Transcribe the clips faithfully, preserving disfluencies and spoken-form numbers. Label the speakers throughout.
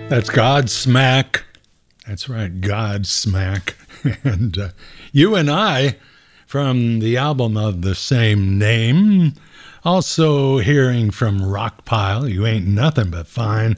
Speaker 1: That's Godsmack. That's right, Godsmack. And uh, You and I, from the album of the same name. Also hearing from Rockpile, You Ain't Nothing But Fine.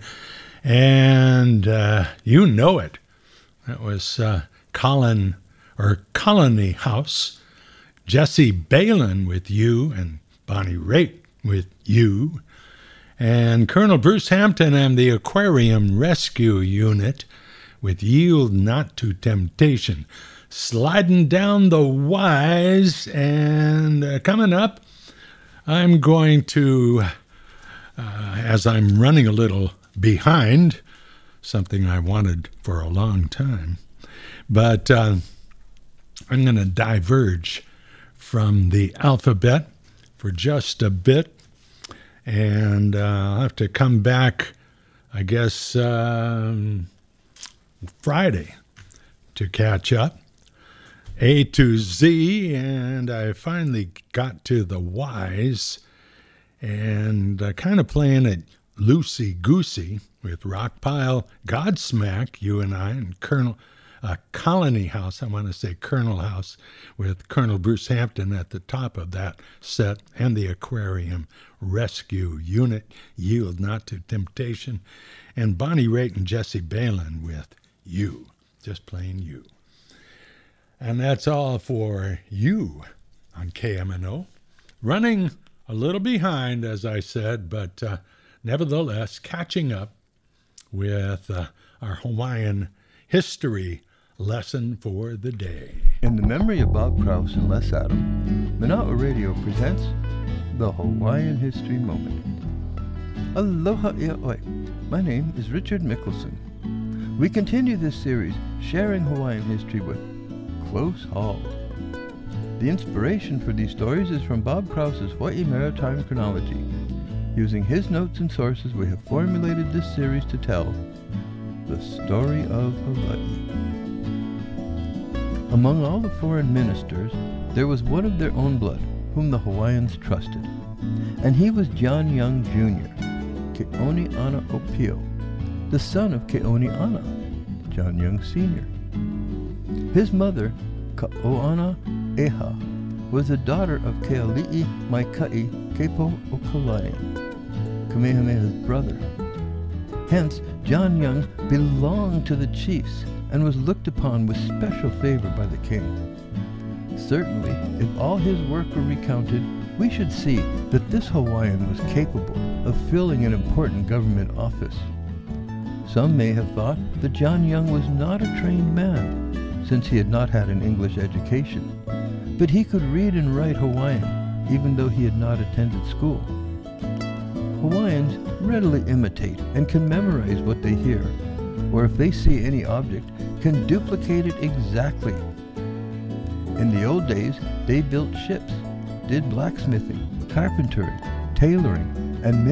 Speaker 1: And uh, You Know It. That was uh, Colin, or Colony House. Jesse Balin with You, and Bonnie Raitt with You. And Colonel Bruce Hampton and the Aquarium Rescue Unit with Yield Not to Temptation. Sliding down the Wise, and uh, coming up, I'm going to, uh, as I'm running a little behind, something I wanted for a long time, but uh, I'm going to diverge from the alphabet for just a bit, and uh, I'll have to come back, I guess, um, Friday to catch up. A to Z, and I finally got to the Y's, and uh, kind of playing it loosey-goosey with Rockpile, Godsmack, You and I, and Colonel uh, Colony House, I want to say Colonel House, with Colonel Bruce Hampton at the top of that set, and the Aquarium Rescue Unit, Yield Not to Temptation, and Bonnie Raitt and Jesse Balin with You, just plain You. And that's all for You on K M N O. Running a little behind, as I said, but uh, nevertheless catching up with uh, our Hawaiian history lesson for the day.
Speaker 2: In the memory of Bob Krause and Les Adam, Mana'a Radio presents the Hawaiian History Moment. Aloha ia'oi. My name is Richard Mickelson. We continue this series sharing Hawaiian history with Close Hauled. The inspiration for these stories is from Bob Krause's Hawaii Maritime Chronology. Using his notes and sources, we have formulated this series to tell the story of Hawaii. Among all the foreign ministers, there was one of their own blood whom the Hawaiians trusted, and he was John Young Junior, Ke'oni Ana Opio, the son of Ke'oni Ana, John Young Senior His mother, Ka'oana Eha, was the daughter of Keali'i Maikai Kepo Okalani, Kamehameha's brother. Hence, John Young belonged to the chiefs and was looked upon with special favor by the king. Certainly, if all his work were recounted, we should see that this Hawaiian was capable of filling an important government office. Some may have thought that John Young was not a trained man, since he had not had an English education, but he could read and write Hawaiian, even though he had not attended school. Hawaiians readily imitate and can memorize what they hear, or if they see any object, can duplicate it exactly. In the old days, they built ships, did blacksmithing, carpentry, tailoring, and